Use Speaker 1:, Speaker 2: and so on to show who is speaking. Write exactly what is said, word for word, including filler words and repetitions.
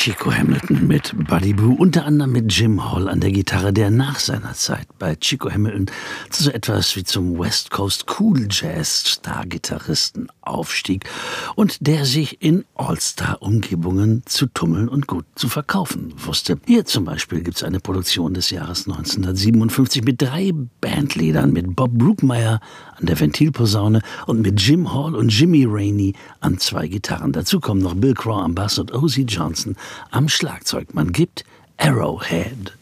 Speaker 1: Chico Hamilton mit Buddy Boo, unter anderem mit Jim Hall an der Gitarre, der nach seiner Zeit bei Chico Hamilton zu so etwas wie zum West Coast Cool Jazz Star-Gitarristen aufstieg und der sich in All-Star-Umgebungen zu tummeln und gut zu verkaufen wusste. Hier zum Beispiel gibt es eine Produktion des Jahres neunzehnhundertsiebenundfünfzig mit drei Bandleadern, mit Bob Brookmeyer an der Ventilposaune und mit Jim Hall und Jimmy Rainey an zwei Gitarren. Dazu kommen noch Bill Crow am Bass und Ozzie Johnson am Schlagzeug. Man gibt Arrowhead.